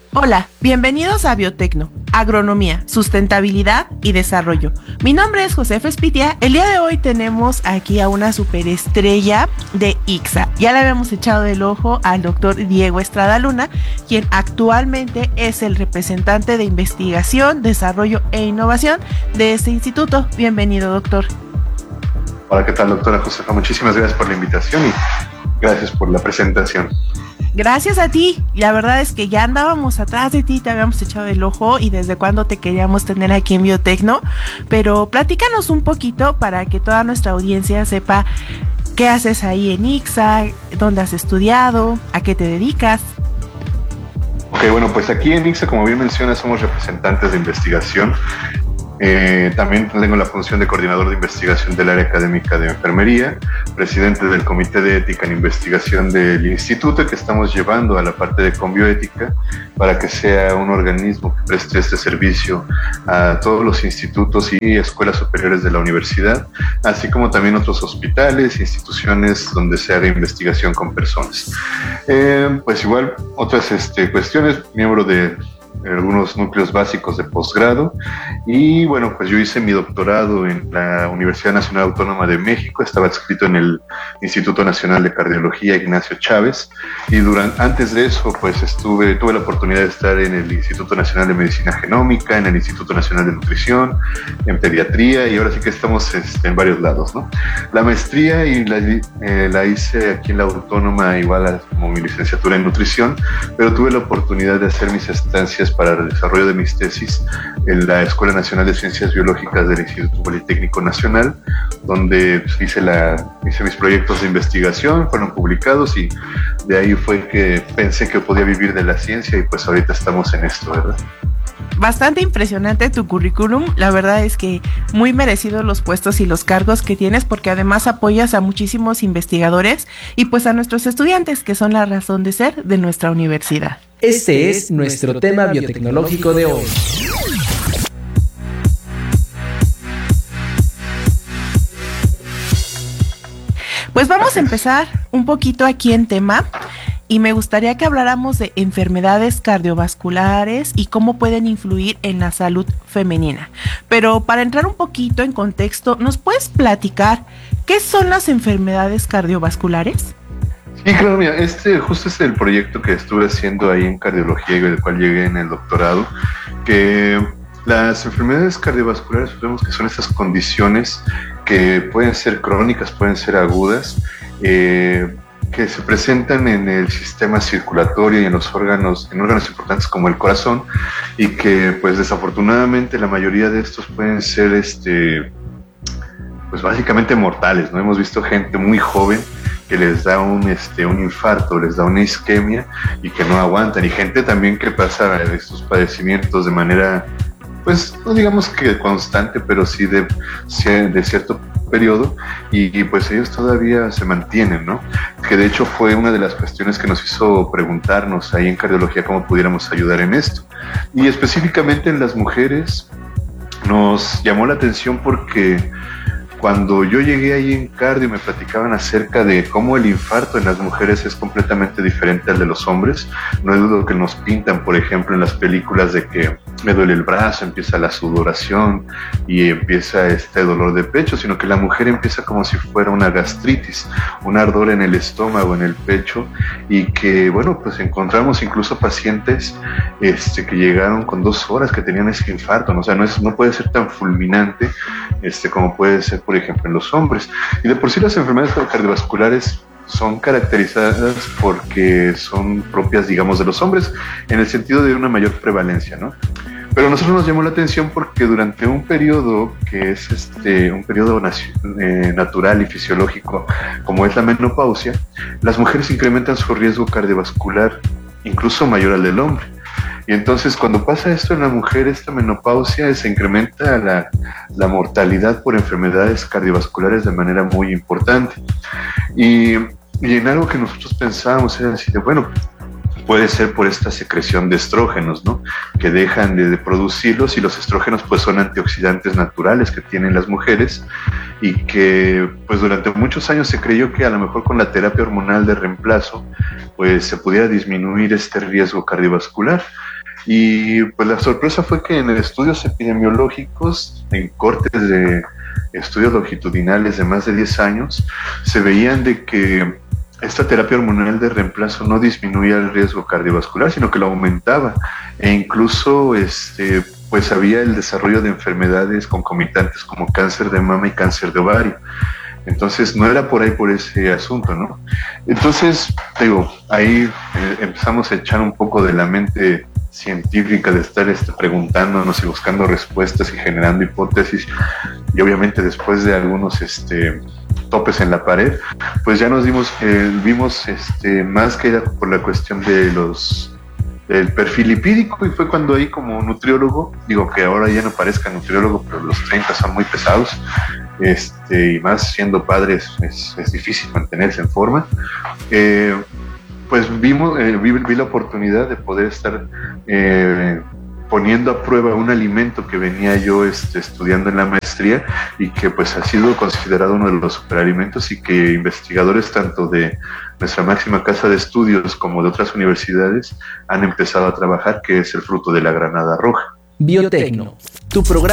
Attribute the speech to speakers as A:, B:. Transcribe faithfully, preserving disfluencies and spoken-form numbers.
A: Hola, bienvenidos a Biotecno, Agronomía, Sustentabilidad y Desarrollo. Mi nombre es Josefa Espitia. El día de hoy tenemos aquí a una superestrella de I C S A. Ya le habíamos echado el ojo al doctor Diego Estrada Luna, quien actualmente es el representante de investigación, desarrollo e innovación de este instituto. Bienvenido, doctor.
B: Hola, ¿qué tal, doctora Josefa? Muchísimas gracias por la invitación y gracias por la presentación.
A: Gracias a ti, la verdad es que ya andábamos atrás de ti, te habíamos echado el ojo y desde cuándo te queríamos tener aquí en Biotecno, pero platícanos un poquito para que toda nuestra audiencia sepa qué haces ahí en I C S A, dónde has estudiado, a qué te dedicas.
B: Ok, bueno, pues aquí en I C S A, como bien mencionas, somos representantes de investigación. Eh, también tengo la función de coordinador de investigación del área académica de enfermería, presidente del comité de ética en investigación del instituto, que estamos llevando a la parte de Conbioética para que sea un organismo que preste este servicio a todos los institutos y escuelas superiores de la universidad, así como también otros hospitales, instituciones donde se haga investigación con personas. Eh, pues igual, otras este, cuestiones, miembro de algunos núcleos básicos de posgrado y bueno, pues yo hice mi doctorado en la Universidad Nacional Autónoma de México, estaba adscrito en el Instituto Nacional de Cardiología Ignacio Chávez y durante, antes de eso pues estuve, tuve la oportunidad de estar en el Instituto Nacional de Medicina Genómica, en el Instituto Nacional de Nutrición, en Pediatría y ahora sí que estamos este, en varios lados, ¿no? La maestría y la, eh, la hice aquí en la Autónoma igual a, como mi licenciatura en Nutrición, pero tuve la oportunidad de hacer mis estancias para el desarrollo de mis tesis en la Escuela Nacional de Ciencias Biológicas del Instituto Politécnico Nacional, donde pues, hice, la, hice mis proyectos de investigación, fueron publicados y de ahí fue que pensé que podía vivir de la ciencia y pues ahorita estamos en esto, ¿verdad?
A: Bastante impresionante tu currículum, la verdad es que muy merecidos los puestos y los cargos que tienes porque además apoyas a muchísimos investigadores y pues a nuestros estudiantes que son la razón de ser de nuestra universidad.
C: Este es nuestro tema biotecnológico de hoy.
A: Pues vamos a empezar un poquito aquí en tema. Y me gustaría que habláramos de enfermedades cardiovasculares y cómo pueden influir en la salud femenina. Pero para entrar un poquito en contexto, ¿nos puedes platicar qué son las enfermedades cardiovasculares?
B: Sí, claro, mira, este justo es el proyecto que estuve haciendo ahí en cardiología y del cual llegué en el doctorado, que las enfermedades cardiovasculares sabemos que son estas condiciones que pueden ser crónicas, pueden ser agudas, eh, que se presentan en el sistema circulatorio y en los órganos, en órganos importantes como el corazón, y que pues desafortunadamente la mayoría de estos pueden ser este pues básicamente mortales, ¿no? Hemos visto gente muy joven que les da un este un infarto, les da una isquemia y que no aguantan, y gente también que pasa estos padecimientos de manera pues no digamos que constante, pero sí de, de cierto periodo y, y pues ellos todavía se mantienen, ¿no? Que de hecho fue una de las cuestiones que nos hizo preguntarnos ahí en cardiología cómo pudiéramos ayudar en esto. Y específicamente en las mujeres nos llamó la atención porque cuando yo llegué ahí en cardio me platicaban acerca de cómo el infarto en las mujeres es completamente diferente al de los hombres. No es lo que nos pintan, por ejemplo, en las películas de que me duele el brazo, empieza la sudoración y empieza este dolor de pecho, sino que la mujer empieza como si fuera una gastritis, un ardor en el estómago, en el pecho, y que, bueno, pues encontramos incluso pacientes este, que llegaron con dos horas que tenían ese infarto, ¿no? O sea, no, es, no puede ser tan fulminante este, como puede ser, por ejemplo, en los hombres. Y de por sí las enfermedades cardiovasculares son caracterizadas porque son propias, digamos, de los hombres, en el sentido de una mayor prevalencia, ¿no? Pero a nosotros nos llamó la atención porque durante un periodo que es este un periodo eh, natural y fisiológico, como es la menopausia, las mujeres incrementan su riesgo cardiovascular incluso mayor al del hombre. Y entonces cuando pasa esto en la mujer, esta menopausia, se incrementa la, la mortalidad por enfermedades cardiovasculares de manera muy importante. Y, y en algo que nosotros pensábamos era así de, bueno, puede ser por esta secreción de estrógenos, ¿no? Que dejan de, de producirlos, y los estrógenos pues son antioxidantes naturales que tienen las mujeres, y que pues durante muchos años se creyó que a lo mejor con la terapia hormonal de reemplazo pues se pudiera disminuir este riesgo cardiovascular. Y pues la sorpresa fue que en estudios epidemiológicos, en cortes de estudios longitudinales de más de diez años, se veían de que esta terapia hormonal de reemplazo no disminuía el riesgo cardiovascular, sino que lo aumentaba, e incluso este, pues había el desarrollo de enfermedades concomitantes como cáncer de mama y cáncer de ovario. Entonces no era por ahí por ese asunto, ¿no? Entonces, digo, ahí eh, empezamos a echar un poco de la mente científica de estar este, preguntándonos y buscando respuestas y generando hipótesis, y obviamente después de algunos este, topes en la pared, pues ya nos dimos, eh, vimos este, más que era por la cuestión de los del perfil lipídico, y fue cuando ahí como nutriólogo, digo que ahora ya no parezca nutriólogo, pero los treinta son muy pesados, este, y más siendo padres es, es difícil mantenerse en forma. Eh, pues vimos, eh, vi, vi la oportunidad de poder estar eh, poniendo a prueba un alimento que venía yo este, estudiando en la maestría, y que pues ha sido considerado uno de los superalimentos, y que investigadores tanto de nuestra máxima casa de estudios como de otras universidades han empezado a trabajar, que es el fruto de la granada roja.
C: Biotecno, tu programa